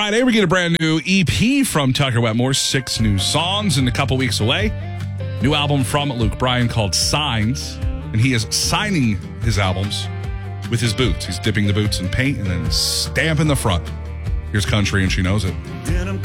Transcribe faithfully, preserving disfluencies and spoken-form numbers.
Friday, we get a brand new E P from Tucker Wetmore. Six new songs in a couple weeks away. New album from Luke Bryan called Signs. And he is signing his albums with his boots. He's dipping the boots in paint and then stamping the front. Here's Country, and she knows it.